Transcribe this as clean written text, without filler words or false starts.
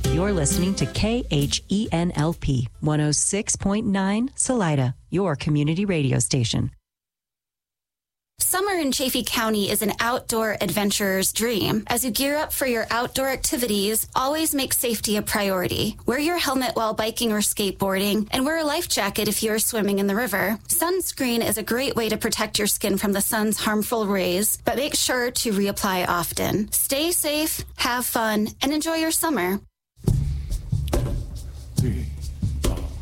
You're listening to KHENLP 106.9 Salida, your community radio station. Summer in Chaffee County is an outdoor adventurer's dream. As you gear up for your outdoor activities, always make safety a priority. Wear your helmet while biking or skateboarding, and wear a life jacket if you're swimming in the river. Sunscreen is a great way to protect your skin from the sun's harmful rays, but make sure to reapply often. Stay safe, have fun, and enjoy your summer.